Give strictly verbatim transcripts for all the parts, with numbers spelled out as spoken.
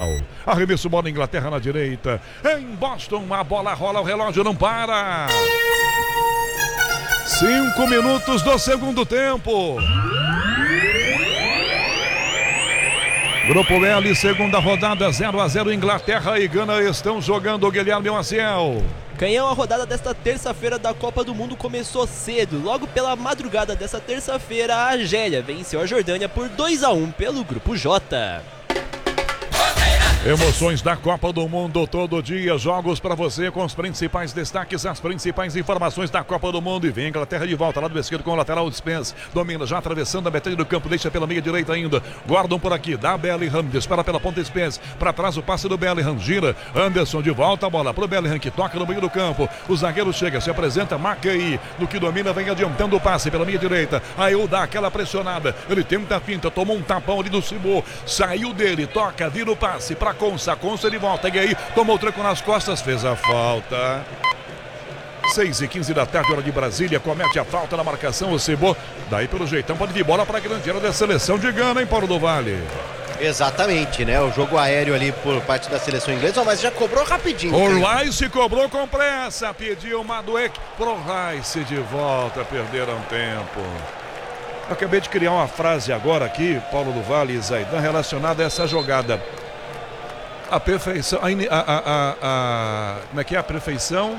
Portugal. Arremesso, bola Inglaterra na direita. Em Boston, a bola rola, o relógio não para. Cinco minutos do segundo tempo. Grupo L, segunda rodada, zero a zero. Inglaterra e Gana estão jogando. Guilherme Maciel. Canhão, a rodada desta terça-feira da Copa do Mundo começou cedo. Logo pela madrugada dessa terça-feira, a Argélia venceu a Jordânia por dois a um pelo Grupo J. Emoções da Copa do Mundo todo dia, jogos para você com os principais destaques, as principais informações da Copa do Mundo. E vem a Inglaterra de volta, lado esquerdo com o lateral Spence, domina já atravessando a metade do campo, deixa pela meia direita ainda, Gordon por aqui, dá Bellingham, dispara pela ponta Spence, para trás o passe do Bellingham, gira, Anderson de volta, a bola pro Bellingham que toca no meio do campo, o zagueiro chega, se apresenta, marca aí, no que domina, vem adiantando o passe pela meia direita, aí o dá aquela pressionada, ele tenta a finta, tomou um tapão ali do Cibô, saiu dele, toca, vira o passe para Consa, Consa de volta, e aí tomou o tranco nas costas, fez a falta. seis e quinze da tarde, hora de Brasília, comete a falta na marcação, o Cibô, daí pelo jeitão pode vir bola para a grande área da seleção de Gana, hein, Paulo do Vale? Exatamente, né? O jogo aéreo ali por parte da seleção inglesa, mas já cobrou rapidinho. O Rice cobrou com pressa, pediu Madueke pro Rice de volta, perderam tempo. Eu acabei de criar uma frase agora aqui, Paulo do Vale e Zaidan, relacionada a essa jogada. A perfeição, a, a, a, a, como é que é a perfeição?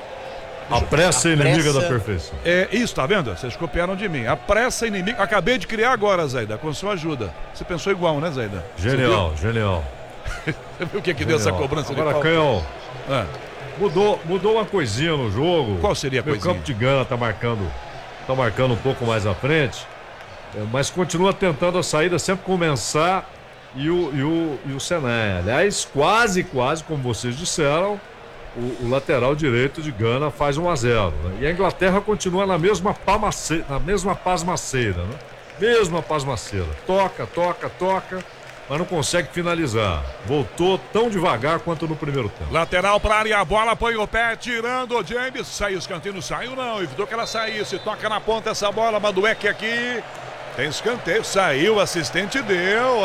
A pressa é inimiga pressa... da perfeição. É isso, tá vendo? Vocês copiaram de mim. A pressa é inimiga. Acabei de criar agora, Zaida, com sua ajuda. Você pensou igual, né, Zaida? Genial, genial. Você viu o que que deu essa cobrança Agora, de falta? Canhão, Ah. mudou, mudou uma coisinha no jogo. Qual seria a Meu coisinha? campo de Gana tá marcando, tá marcando um pouco mais à frente, mas continua tentando a saída sempre começar e o, e o, e o Senai. Aliás, quase, quase, como vocês disseram, o, o lateral direito de Gana faz um a zero. Né? E a Inglaterra continua na mesma, pamace, na mesma pasmaceira, né? Mesma pasmaceira. Toca, toca, toca, mas não consegue finalizar. Voltou tão devagar quanto no primeiro tempo. Lateral para área, a bola põe o pé, tirando o James. Saiu escanteio, não saiu não, evitou que ela saísse. Toca na ponta essa bola, Madueke aqui. Tem escanteio, saiu, o assistente deu.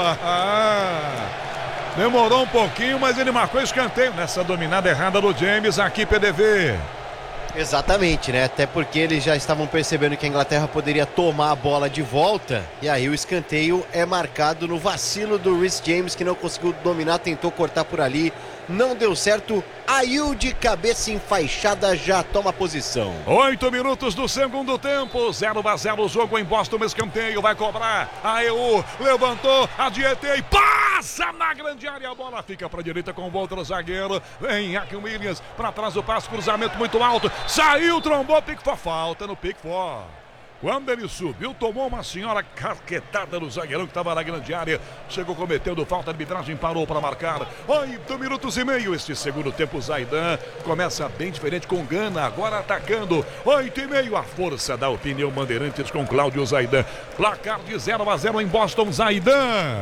Ah, demorou um pouquinho, mas ele marcou escanteio nessa dominada errada do James aqui, P D V. Exatamente, né? Até porque eles já estavam percebendo que a Inglaterra poderia tomar a bola de volta. E aí o escanteio é marcado no vacilo do Reece James, que não conseguiu dominar, tentou cortar por ali. Não deu certo. Ayew de cabeça enfaixada já toma posição. Oito minutos do segundo tempo. zero a zero o jogo em Boston. Escanteio vai cobrar. Ayew levantou, adiantei e passa na grande área. A bola fica para a direita com o outro zagueiro. Vem Akin Williams para trás do passe. Cruzamento muito alto. Saiu, trombou. Pickford. Falta no Pickford. Quando ele subiu, tomou uma senhora carquetada no zagueirão que estava na grande área. Chegou cometendo falta, a arbitragem parou para marcar. Oito minutos e meio este segundo tempo. Zaidan começa bem diferente com Gana, agora atacando. Oito e meio, a força da opinião Bandeirantes com Cláudio Zaidan. Placar de zero a zero em Boston, Zaidan.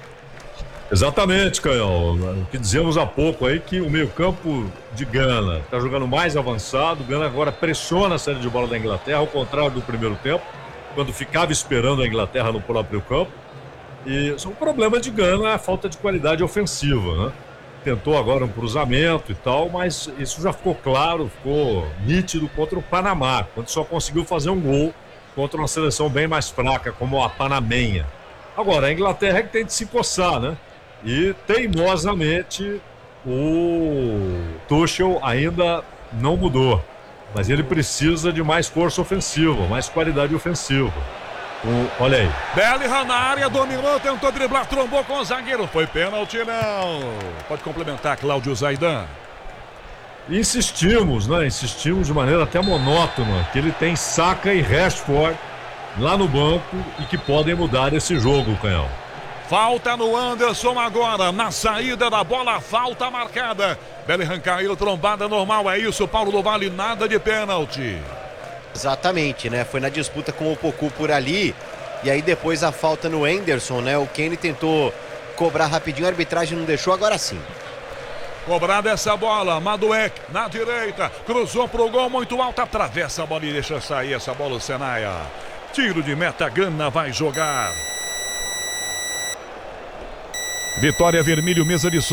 Exatamente, Canhão. O que dizemos há pouco aí, que o meio-campo de Gana está jogando mais avançado. Gana agora pressiona a saída de bola da Inglaterra, ao contrário do primeiro tempo, quando ficava esperando a Inglaterra no próprio campo. E o problema de Gana é a falta de qualidade ofensiva, né? Tentou agora um cruzamento e tal, mas isso já ficou claro, ficou nítido contra o Panamá, quando só conseguiu fazer um gol contra uma seleção bem mais fraca, como a panamenha. Agora, a Inglaterra é que tem de se coçar, né? E teimosamente o Tuchel ainda não mudou, mas ele precisa de mais força ofensiva, mais qualidade ofensiva. O, olha aí. Bellingham na área, dominou, tentou driblar, trombou com o zagueiro. Foi pênalti, não. Pode complementar, Cláudio Zaidan. Insistimos, né? Insistimos de maneira até monótona que ele tem Saka e Rashford lá no banco e que podem mudar esse jogo, Canhão. Falta no Anderson agora, na saída da bola, falta marcada. Bellingham caiu, trombada normal, é isso, Paulo do Vale, nada de pênalti. Exatamente, né? Foi na disputa com o Poku por ali, e aí depois a falta no Henderson, né? O Kane tentou cobrar rapidinho, a arbitragem não deixou, agora sim. Cobrada essa bola, Madueke na direita, cruzou pro gol muito alto, atravessa a bola e deixa sair essa bola o Senaia. Tiro de meta, Gana vai jogar. Vitória Vermelho, mesa de som.